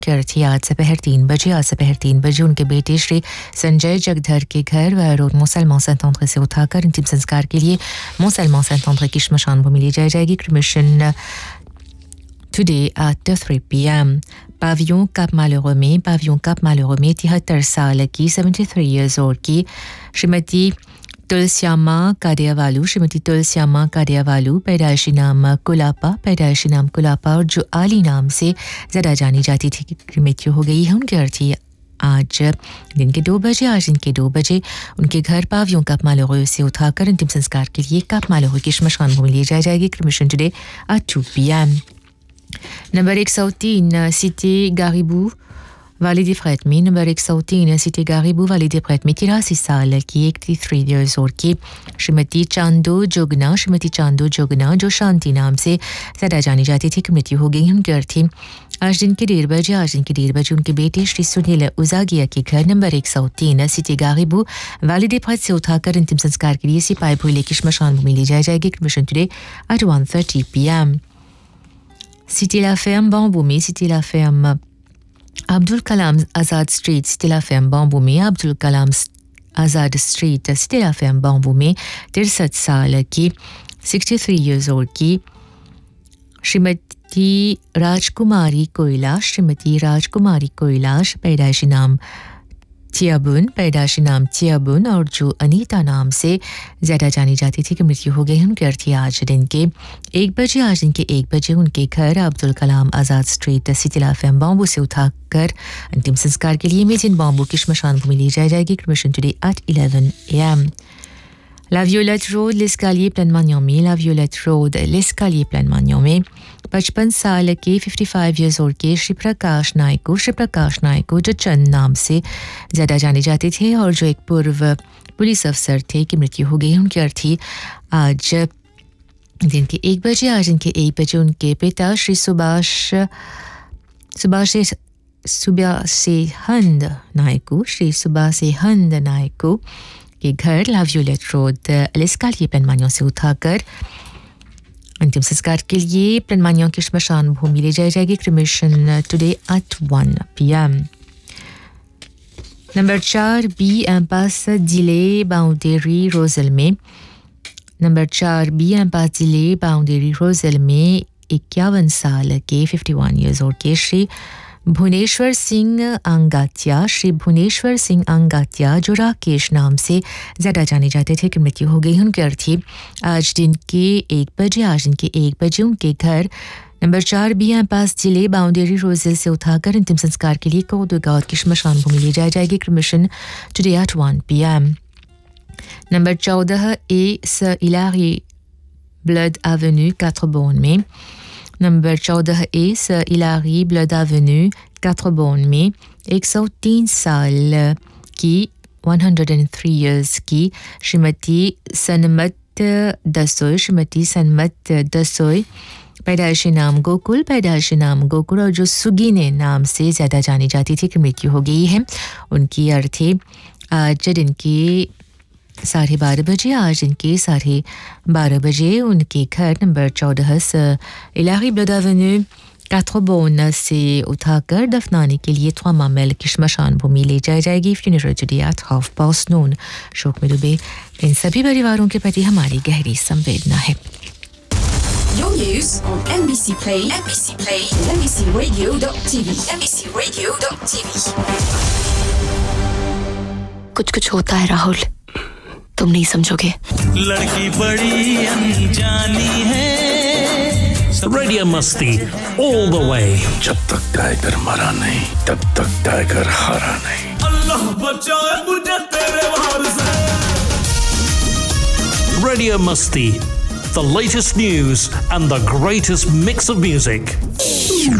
थी आज दोपहर 3 बजे उनके बेटे श्री संजय जगधर के घर रोड मोसलमान सेंट-आंद्रे से उठाकर अंतिम संस्कार के लिए मोसलमान सेंट-आंद्रे की श्मशान भूमि ले जाएगी. Cremation today at 3 p.m. Pavillon Cap Malheureux में 73 साल की 73 years old की श्रीमती तुलस्यामा कादियावालू पैदाइशी नाम कुलापा और जो आली नाम से ज़्यादा जानी जाती थी की मृत्यु हो गई है. उनकी अर्थी आज दिन के 2 बजे उनके घर पावियों काप मालेरों से उठाकर अंतिम संस्कार के लिए काप मालेरों की श्मशान भूमि ले जाएगी. Cremation today at 2 p.m. Number 103 Cité Garibou Vallée des Prêtres में number 103 Cité Garibou Vallée des Prêtres में 83 साल की 83 years old की श्रीमती चांदो जोगना जो शांति नाम से ज़्यादा जानी जाती थी की मृत्यु हो गई. उनकी अर्थी आज दिन के 1:30 बजे उनके बेटे श्री सुनील उजागिया के घर नंबर 103 सिटी गारिबू वाली des Prêtres से उठाकर अंतिम संस्कार के लिए सिपाही भोले की श्मशान भूमि ली जाएगी. Cremation today at 1:30 p.m. Cité La Ferme Bambou में Cité La Ferme Abdul Kalam Azad Street Cité La Ferme Bambou में Abdul Kalam Azad Street Cité La Ferme Bambou में 63 साल की 63 years old की श्रीमती राजकुमारी कोइलाश पैदाइशी नाम चियाबुन और जो अनीता नाम से ज़्यादा जानी जाती थी कि मृत्यु हो गई. उनकी अर्थी आज दिन के 1 बजे उनके घर Abdul Kalam Azad street city La Femme bamboo से उठाकर अंतिम संस्कार के लिए मेजिन बॉम्बू की श्मशान भूमि ली जाएगी. Cremation today at 11 a.m. La Violette Road, l'escalier plein Magnan में 55 साल के 55 years old के श्री प्रकाश नायक को जो चंद नाम से ज़्यादा जाने जाते थे और जो एक पूर्व पुलिस अफसर थे की मृत्यु हो गई. उनकी अर्थी आज दिन के 1 बजे उनके पिता श्री सुबासेहंद नायक के घर ला violet road l'escalier plein Magnan से उठाकर अंतिम संस्कार के लिए प्लेन मानियों की श्मशान भूमि ले जाएगी. Cremation today at 1 p.m. Number 4 B impasse जिले बाउंडेरी रोजल में 51 साल के 51 years old के श्री भुवनेश्वर सिंह अंगातिया जो राकेश नाम से ज़्यादा जाने जाते थे कि मृत्यु हो गई. उनकी अर्थी आज दिन के 1 बजे उनके घर नंबर 4 बी एम्पास जिले बाउंडेरी रोजेल से उठाकर अंतिम संस्कार के लिए कोदगांव की श्मशान भूमि ली जाएगी. Cremation today at 1 p.m. Number 14 A sir इलारी blood Avenue 4 bone में नंबर 14 ए सर इलारी ब्लड एवेन्यू 4 बोन में 103 साल की 103 years की श्रीमती सनमत दसोई पैदाइशी नाम गोकुल और जो सुगीने नाम से ज़्यादा जानी जाती थी कि मृत्यु हो गई है. उनकी अर्थी आज दिन की 12:30 बजे उनके घर नंबर 14 इलाही ब्लड एवेन्यू 4 बोन से उठाकर दफनाने के लिए 3 मामेल की श्मशान भूमि ले जाएगी. Funeral today at 12:30. शोक में डूबे इन सभी परिवारों के प्रति हमारी गहरी संवेदना है. Your news on NBC Play, NBCRadio.tv. कुछ होता है राहुल, तुम नहीं समझोगे. लड़की बड़ी अनजानी है. Radio Masti all the way. जब तक टाइगर मरा नहीं तब तक टाइगर हारा नहीं. अल्लाह बचाए मुझे तेरे वार से. Radio Masti, the latest news and the greatest mix of music.